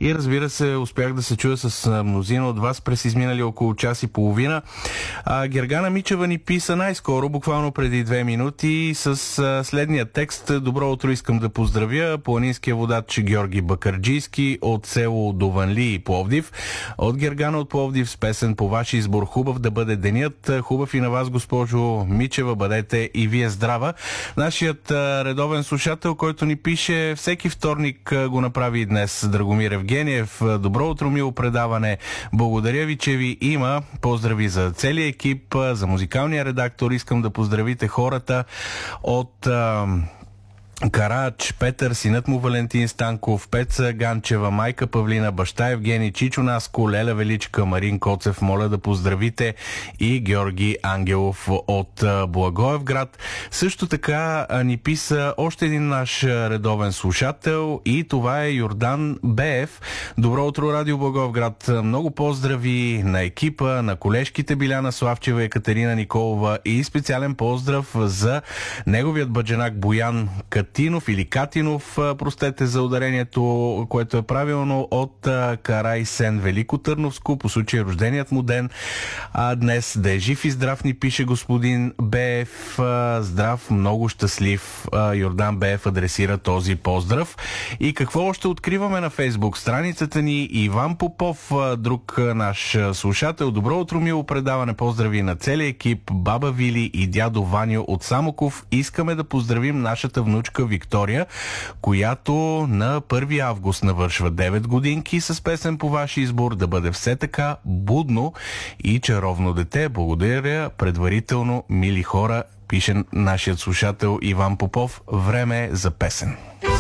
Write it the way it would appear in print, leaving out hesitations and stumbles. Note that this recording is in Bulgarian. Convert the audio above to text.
и разбира се, успях да се чуя с мнозина от вас през изминали около час и половина. Гергана Мичева ни писа най-скоро, буквално преди 2 минути, с следния текст. Добро утро, искам да поздравя планинския водач Георги Бакърджийски от село Дованли, Пловдив. От Гергана от Пловдив с песен по ваш избор. Хубав да бъде денят. Хубав и на вас, госпожо Мичева, бъдете и вие здрава. Нашият редовен слушател, който ни пише всеки вторник, го направи и днес. Драгомир Евгениев. Добро утро, мило предаване. Благодаря ви, че ви има. Поздрави за целия екип, за музикалния редактор. Искам да поздравите хората от Карач, Петър, синът му Валентин Станков, Пеца Ганчева, майка Павлина, баща Евгений, Чичо Наско, Леля Величка, Марин Коцев. Моля да поздравите и Георги Ангелов от Благоевград. Също така ни писа още един наш редовен слушател и това е Йордан Беев. Добро утро, Радио Благоевград. Много поздрави на екипа, на колежките Биляна Славчева, Екатерина Николова и специален поздрав за неговият баджанак Боян Катинов или Катинов, простете за ударението, което е правилно, от Карай Сен, Велико Търновско, по случай рожденият му ден. Днес да е жив и здрав, ни пише господин Беев. Здрав, много щастлив. Йордан Беев адресира този поздрав. И какво още откриваме на Фейсбук страницата ни? Иван Попов, друг наш слушател. Добро утро, мило предаване. Поздрави на целия екип, баба Вили и дядо Ваню от Самоков. Искаме да поздравим нашата внучка Виктория, която на 1 август навършва 9 годинки, с песен по ваш избор. Да бъде все така будно и чаровно дете. Благодаря предварително, мили хора, пише нашият слушател Иван Попов. Време е за песен.